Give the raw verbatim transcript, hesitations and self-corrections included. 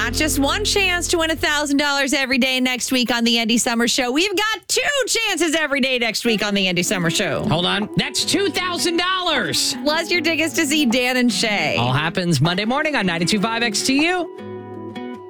not just one chance to win one thousand dollars every day next week on the Andy Summer Show. We've got two chances every day next week on the Andy Summer Show. Hold on. That's two thousand dollars. Plus your tickets to see Dan and Shay. All happens Monday morning on ninety-two point five X T U.